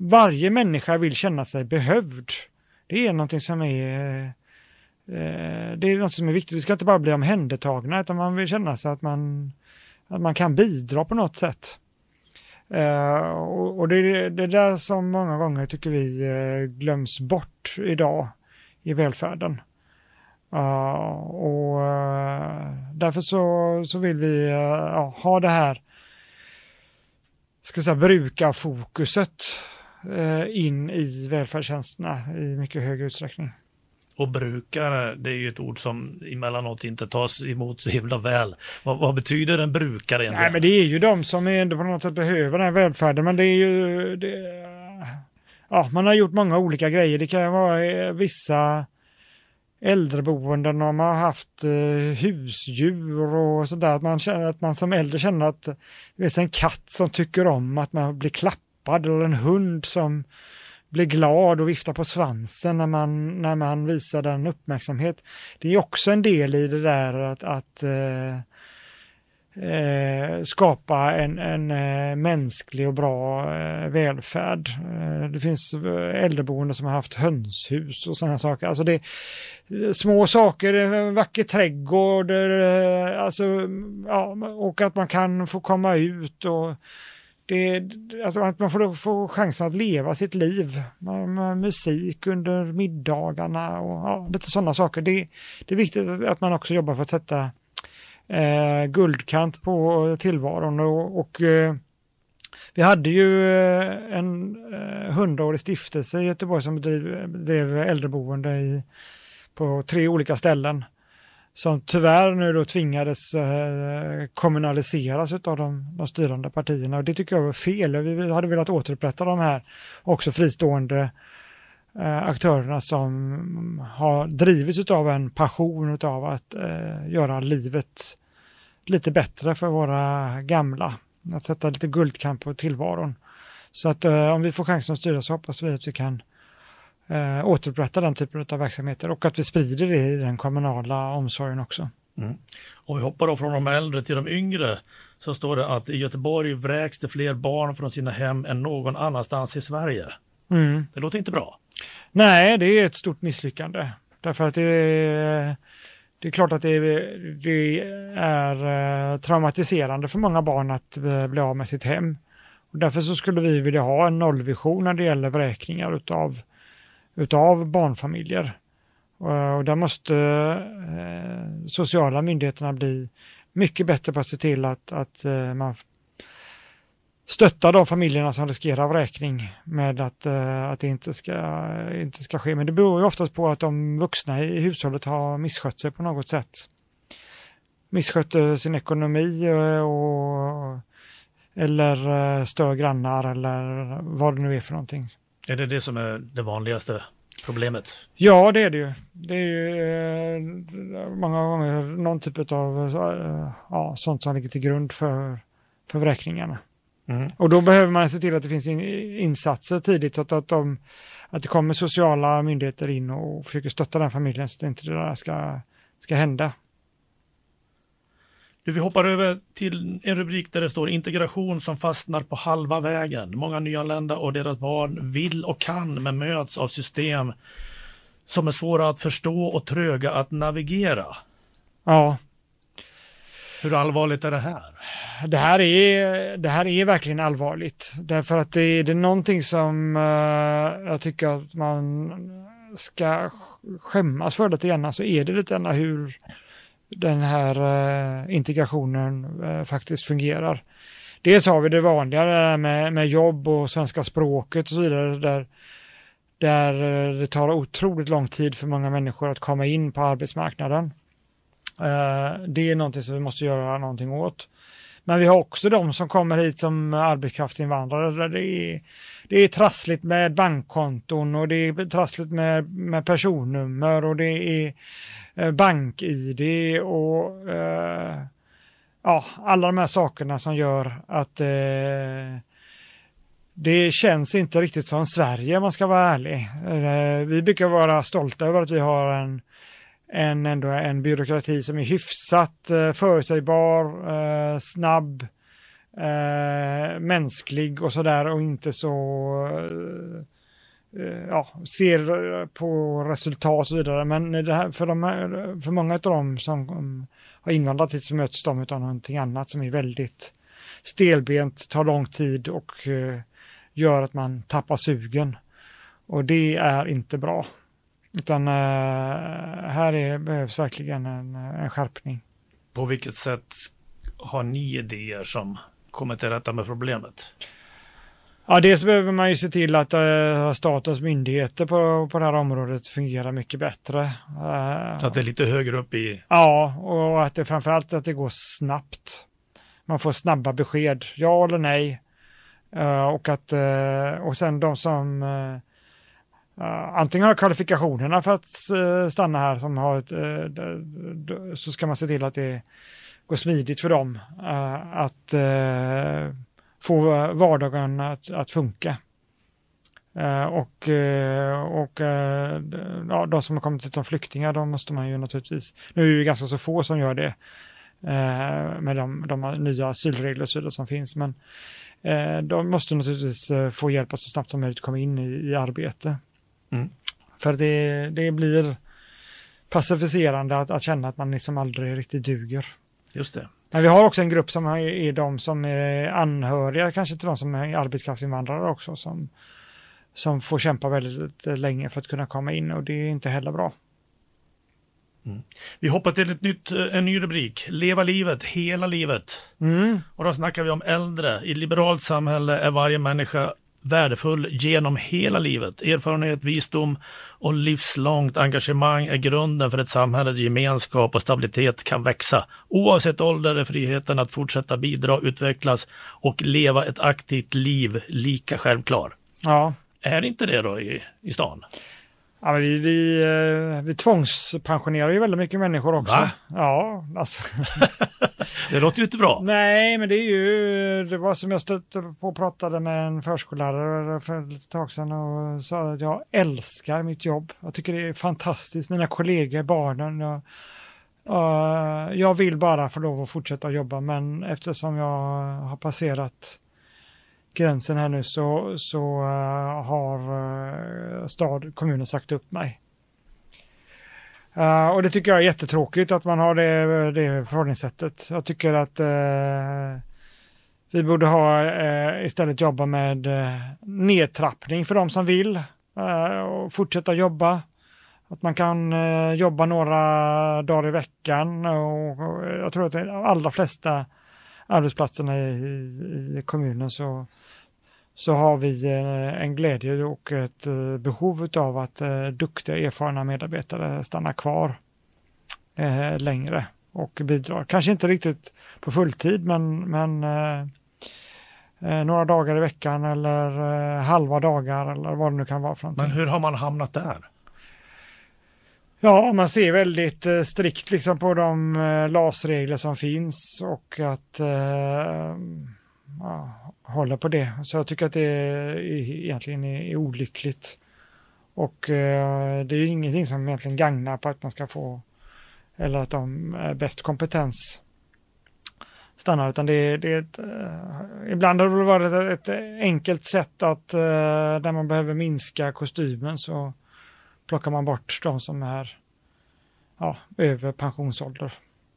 varje människa vill känna sig behövd. Det är någonting som är viktigt. Vi ska inte bara bli omhändertagna, utan man vill känna sig att man kan bidra på något sätt. Och det är det där som många gånger tycker vi glöms bort idag i välfärden. Och därför så vill vi ha det här, ska jag säga, brukarfokuset in i välfärdstjänsterna i mycket högre utsträckning. Och brukare, det är ju ett ord som emellanåt inte tas emot så himla väl. Vad betyder en brukare egentligen? Nej, men det är ju de som ändå på något sätt behöver den här välfärden, men det är ju... man har gjort många olika grejer. Det kan vara vissa äldreboenden om man har haft husdjur och sådär. Att man som äldre känner att det är en katt som tycker om att man blir klappad, eller en hund som blir glad och viftar på svansen när man visar den uppmärksamhet. Det är också en del i det där att skapa en mänsklig och bra välfärd. Det finns äldreboende som har haft hönshus och sådana saker. Alltså det är små saker, en vacker trädgård, och att man kan få komma ut och att man får chansen att leva sitt liv med musik under middagarna och lite sådana saker. Det är viktigt att man också jobbar för att sätta guldkant på tillvaron och vi hade ju en 100-årig stiftelse i Göteborg som bedrev äldreboende på 3 olika ställen, som tyvärr nu då tvingades kommunaliseras av de styrande partierna, och det tycker jag var fel. Vi hade velat återupprätta de här också fristående aktörerna som har drivits av en passion av att göra livet lite bättre för våra gamla, att sätta lite guldkant på tillvaron. Så att om vi får chansen att styra så hoppas vi att vi kan återupprätta den typen av verksamheter och att vi sprider det i den kommunala omsorgen också. Mm. Och vi hoppar då från de äldre till de yngre, så står det att i Göteborg vräks det fler barn från sina hem än någon annanstans i Sverige. Mm. Det låter inte bra. Nej, det är ett stort misslyckande. Därför att det är klart att det är traumatiserande för många barn att bli av med sitt hem. Och därför så skulle vi vilja ha en nollvision när det gäller vräkningar utav barnfamiljer. Och där måste sociala myndigheterna bli mycket bättre på att se till att man stöttar de familjerna som riskerar vräkning med att det inte ska ske. Men det beror ju oftast på att de vuxna i hushållet har misskött sig på något sätt. Misskött sin ekonomi eller stör grannar eller vad det nu är för någonting. Är det som är det vanligaste problemet? Ja, det är det ju. Det är ju många gånger någon typ av sånt som ligger till grund för vräkningarna. Mm. Och då behöver man se till att det finns insatser tidigt så att det kommer sociala myndigheter in och försöker stötta den familjen så att inte det där ska hända. Vi hoppar över till en rubrik där det står integration som fastnar på halva vägen. Många nyanlända och deras barn vill och kan men möts av system som är svåra att förstå och tröga att navigera. Ja. Hur allvarligt är det här? Det här är verkligen allvarligt. Därför att det är någonting som jag tycker att man ska skämmas för lite grann. Så är det lite grann hur den här integrationen faktiskt fungerar. Dels har vi det vanliga med jobb och svenska språket och så vidare där det tar otroligt lång tid för många människor att komma in på arbetsmarknaden. Det är någonting som vi måste göra någonting åt. Men vi har också de som kommer hit som arbetskraftsinvandrare där det är trassligt med bankkonton och det är trassligt med personnummer och det är bank-id och alla de här sakerna som gör att det känns inte riktigt som Sverige om man ska vara ärlig. Vi brukar vara stolta över att vi har en byråkrati som är hyfsat förutsägbar, snabb, mänsklig och sådär och inte så ser på resultat och så vidare. Men det här, för många av dem som har invandrat hit så möts de av någonting annat som är väldigt stelbent, tar lång tid och gör att man tappar sugen. Och det är inte bra. Utan här behövs verkligen en skärpning. På vilket sätt har ni idéer som kommer till rätta med problemet? Ja, dels behöver man ju se till att statens myndigheter på det här området fungerar mycket bättre. Så att det är lite högre upp i... Ja, och att det framförallt att det går snabbt. Man får snabba besked, ja eller nej. Och sen de som antingen har kvalifikationerna för att stanna här som har så ska man se till att det går smidigt för dem att få vardagen att funka. De som har kommit hit som flyktingar, de måste man ju naturligtvis, nu är det ju ganska så få som gör det med de nya asylregler och så som finns, men de måste naturligtvis få hjälp att så snabbt som möjligt komma in i arbete. För det blir pacificerande att känna att man liksom aldrig riktigt duger. Just det. Men vi har också en grupp som är de som är anhöriga, kanske till de som är arbetskraftsinvandrare också, som får kämpa väldigt länge för att kunna komma in, och det är inte heller bra. Vi hoppar till en ny rubrik. Leva livet, hela livet. Och då snackar vi om äldre. I ett liberalt samhälle är varje människa värdefull genom hela livet. Erfarenhet, visdom och livslångt engagemang är grunden för ett samhälle där gemenskap och stabilitet kan växa. Oavsett ålder är friheten att fortsätta bidra, utvecklas och leva ett aktivt liv lika självklar. Ja. Är inte det då i stan? Ja, men vi tvångspensionerar ju väldigt mycket människor också. Va? Ja, alltså. Det låter ju inte bra. Nej, men det var som jag stötte på och pratade med en förskollärare för ett tag sedan och sa att jag älskar mitt jobb. Jag tycker det är fantastiskt. Mina kollegor, barnen. Jag vill bara få lov att fortsätta jobba, men eftersom jag har passerat gränsen här nu så har kommunen sagt upp mig. Och det tycker jag är jättetråkigt att man har det förhållningssättet. Jag tycker att vi borde istället jobba med nedtrappning för de som vill och fortsätta jobba. Att man kan jobba några dagar i veckan, och jag tror att de allra flesta arbetsplatserna i kommunen så har vi en glädje och ett behov av att duktiga, erfarna medarbetare stannar kvar längre och bidrar. Kanske inte riktigt på fulltid, men några dagar i veckan eller halva dagar eller vad det nu kan vara för någonting. Men hur har man hamnat där? Ja, man ser väldigt strikt liksom på de LAS-regler som finns och att hålla på det. Så jag tycker att det egentligen är olyckligt. Och det är ingenting som egentligen gagnar på att man ska få, eller att de är bäst kompetens stannar, utan ibland har det varit ett enkelt sätt att där man behöver minska kostymen så plockar man bort de som är över pensionsålder.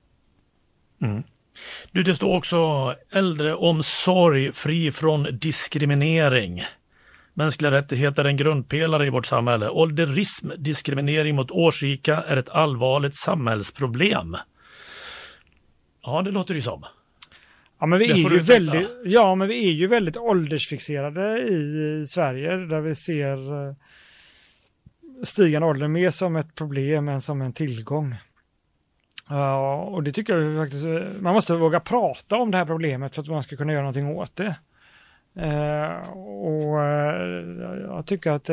Det står också äldreomsorg fri från diskriminering. Mänskliga rättigheter är en grundpelare i vårt samhälle. Ålderism, diskriminering mot årsrika, är ett allvarligt samhällsproblem. Ja, det låter ju som. Ja, men vi är ju väldigt åldersfixerade i Sverige, där vi ser stigande ålder mer som ett problem än som en tillgång. Och det tycker jag faktiskt, man måste våga prata om det här problemet för att man ska kunna göra någonting åt det. Jag tycker att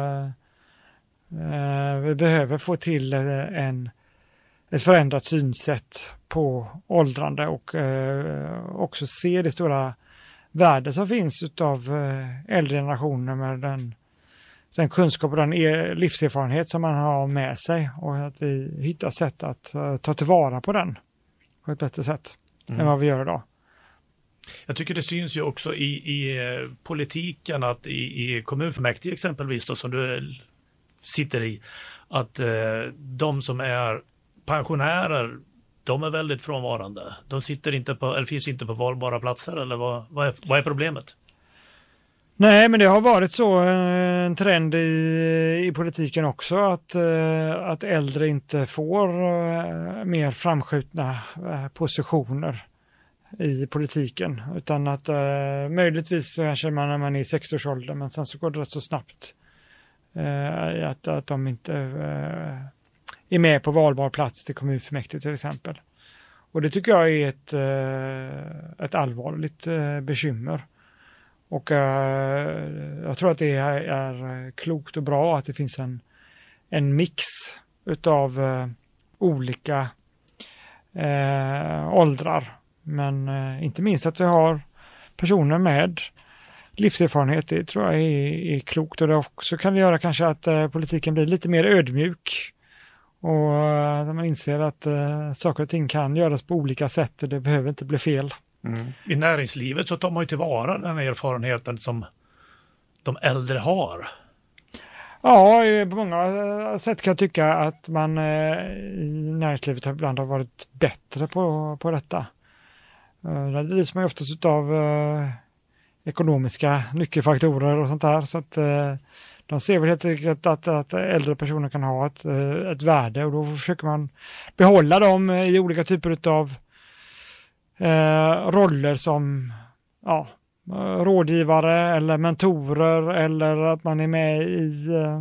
vi behöver få till ett förändrat synsätt på åldrande och också se det stora värde som finns utav äldre generationer med den kunskap och den livserfarenhet som man har med sig, och att vi hittar sätt att ta tillvara på den på ett bättre sätt än vad vi gör idag. Jag tycker det syns ju också i politiken att i kommunfullmäktige exempelvis då, som du sitter i, att de som är pensionärer, de är väldigt frånvarande. De sitter inte på, eller finns inte på valbara platser, eller vad är problemet? Nej, men det har varit så en trend i politiken också att äldre inte får mer framskjutna positioner i politiken, utan att möjligtvis kanske när man är i 60-årsåldern, men sen så går det rätt så snabbt att de inte är med på valbar plats till kommunfullmäktige till exempel. Och det tycker jag är ett allvarligt bekymmer. Och jag tror att det är klokt och bra att det finns en mix utav olika åldrar. Men inte minst att vi har personer med livserfarenhet, det tror jag är klokt. Och det också kan göra kanske att politiken blir lite mer ödmjuk. Och när man inser att saker och ting kan göras på olika sätt och det behöver inte bli fel. Mm. I näringslivet så tar man ju tillvara den erfarenheten som de äldre har. Ja, på många sätt kan jag tycka att man i näringslivet ibland har varit bättre på detta. Det drivs man ju oftast av ekonomiska nyckelfaktorer och sånt där. Så att de ser väl helt enkelt att äldre personer kan ha ett värde, och då försöker man behålla dem i olika typer av roller som rådgivare eller mentorer, eller att man är med i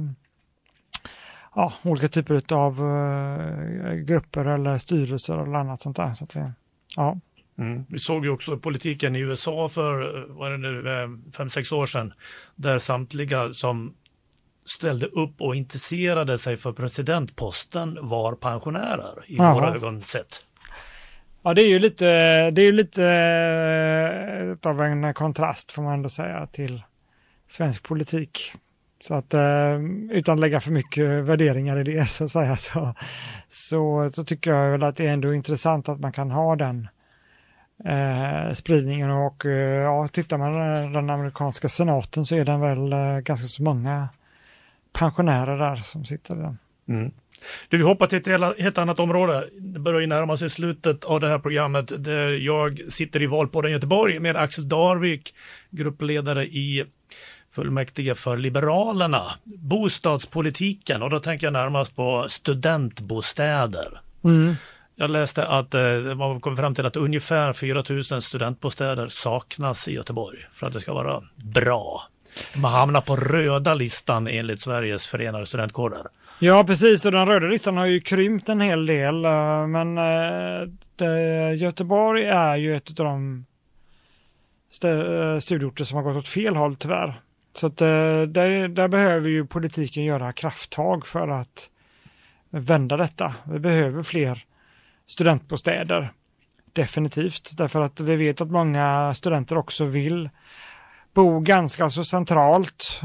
olika typer av grupper eller styrelser eller annat sånt där. Så att Vi såg ju också politiken i USA för 5-6 år sedan, där samtliga som ställde upp och intresserade sig för presidentposten var pensionärer i våra ögon sett. Ja, det är ju lite av en kontrast, får man ändå säga, till svensk politik. Så att utan att lägga för mycket värderingar i det, så att säga, så tycker jag väl att det är ändå intressant att man kan ha den spridningen. Och tittar man på den amerikanska senaten så är den väl ganska så många pensionärer där som sitter där. Mm. Vi hoppar till ett helt annat område. Det börjar ju närma sig slutet av det här programmet, där jag sitter i Valpodden Göteborg med Axel Darvik, gruppledare i fullmäktige för Liberalerna. Bostadspolitiken, och då tänker jag närmast på studentbostäder. Mm. Jag läste att man kom fram till att ungefär 4 000 studentbostäder saknas i Göteborg för att det ska vara bra. Man hamnar på röda listan enligt Sveriges förenade studentkårer. Ja, precis. Och den röda listan har ju krympt en hel del. Men Göteborg är ju ett av de studieorter som har gått åt fel håll tyvärr. Så att, där behöver ju politiken göra krafttag för att vända detta. Vi behöver fler studentbostäder. Definitivt. Därför att vi vet att många studenter också vill bo ganska så centralt.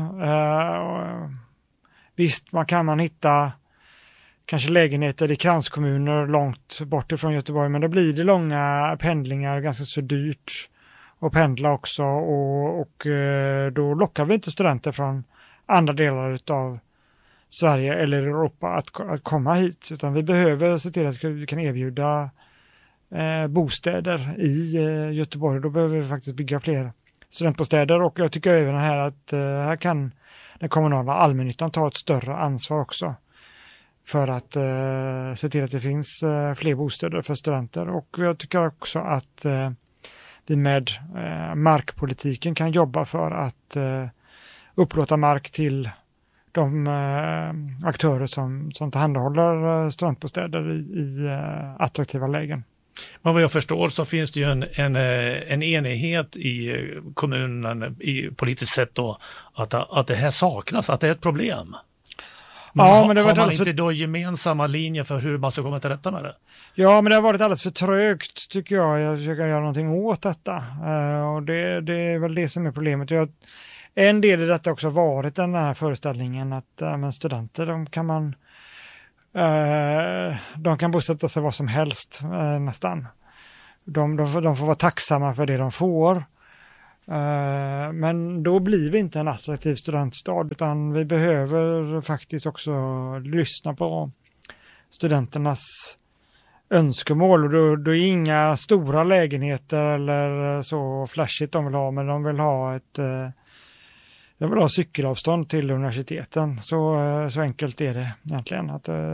Visst, kan man hitta kanske lägenheter i kranskommuner långt bort ifrån Göteborg, men då blir det långa pendlingar, ganska så dyrt att pendla också, och då lockar vi inte studenter från andra delar av Sverige eller Europa att komma hit, utan vi behöver se till att vi kan erbjuda bostäder i Göteborg. Då behöver vi faktiskt bygga fler studentbostäder, och jag tycker även här att här kan den kommunala allmännyttan ta ett större ansvar också för att se till att det finns fler bostäder för studenter. Och jag tycker också att vi med markpolitiken kan jobba för att upplåta mark till de aktörer som tillhandahåller studentbostäder i attraktiva lägen. Men vad jag förstår så finns det ju en enighet i kommunen i politiskt sett då, att det här saknas, att det är ett problem. Men ja, men det har man inte då gemensamma linjer för hur man ska komma till rätta med det? Ja, men det har varit alldeles för trögt, tycker jag. Jag försöker göra någonting åt detta. Och det är väl det som är problemet. En del i detta också varit den här föreställningen att studenter, de kan bosätta sig vad som helst nästan. de får vara tacksamma för det de får. Men då blir vi inte en attraktiv studentstad, utan vi behöver faktiskt också lyssna på studenternas önskemål. Och då är inga stora lägenheter eller så flashigt de vill ha, men de vill ha cykelavstånd till universiteten. Så enkelt är det egentligen.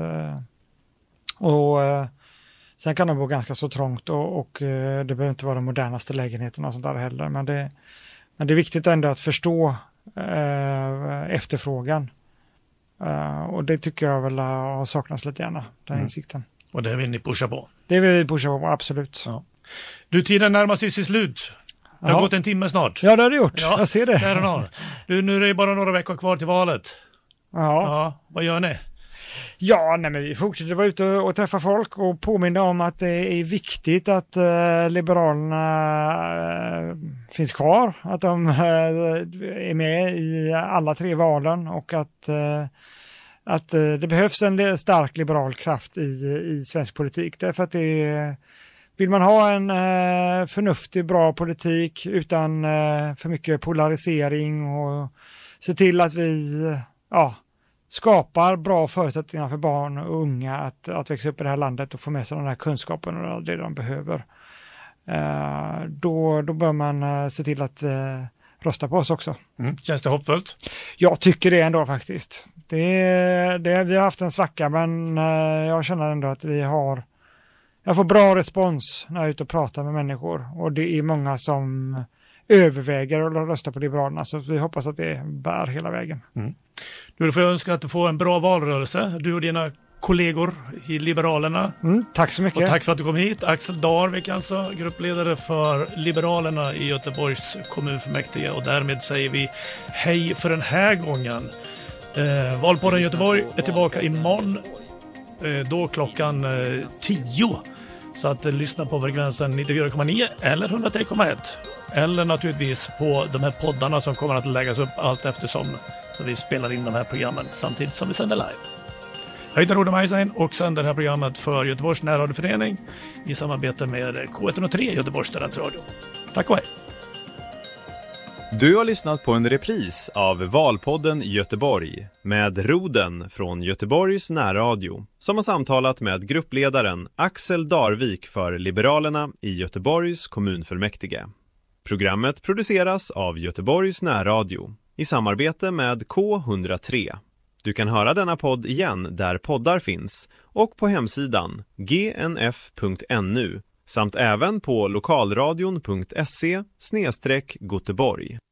Sen kan de bo ganska så trångt och det behöver inte vara de modernaste lägenheterna och sånt där heller. Men det är viktigt ändå att förstå efterfrågan. Och det tycker jag väl har saknats lite gärna, den insikten. Och det vill ni pusha på? Det vill vi pusha på, absolut. Ja. Du, tiden närmar sig sitt slut. Det har gått en timme snart. Ja, det har det gjort. Ja, jag ser det. Nu är det bara några veckor kvar till valet. Ja. Vad gör ni? Ja, men vi fortsätter vara ute och träffa folk och påminna om att det är viktigt att Liberalerna finns kvar. Att de är med i alla 3 valen och att det behövs en stark liberal kraft i svensk politik. Därför att vill man ha en förnuftig, bra politik utan för mycket polarisering och se till att vi skapar bra förutsättningar för barn och unga att växa upp i det här landet och få med sig den här kunskapen och det de behöver. Då bör man se till att rösta på oss också. Känns det hoppfullt? Jag tycker det ändå faktiskt. Vi har haft en svacka, men jag känner ändå att jag får bra respons när jag är ute och pratar med människor. Och det är många som överväger att rösta på Liberalerna, så vi hoppas att det bär hela vägen. Du får önska att du får en bra valrörelse, du och dina kollegor i Liberalerna. Tack så mycket. Och tack för att du kom hit. Axel Darvik, alltså gruppledare för Liberalerna i Göteborgs kommunfullmäktige, och därmed säger vi hej för den här gången. Valpodden Göteborg är tillbaka imorgon, då klockan 10. Så att lyssna på Frekvensen 94,9 eller 103,1. Eller naturligtvis på de här poddarna som kommer att läggas upp allt eftersom, så vi spelar in de här programmen samtidigt som vi sänder live. Jag heter Roda Majsain och sänder det här programmet för Göteborgs närradioförening i samarbete med K103 Göteborgs studentradio. Tack och hej! Du har lyssnat på en repris av Valpodden Göteborg med Roden från Göteborgs närradio, som har samtalat med gruppledaren Axel Darvik för Liberalerna i Göteborgs kommunfullmäktige. Programmet produceras av Göteborgs närradio i samarbete med K103. Du kan höra denna podd igen där poddar finns och på hemsidan gnf.nu samt även på lokalradion.se/Göteborg.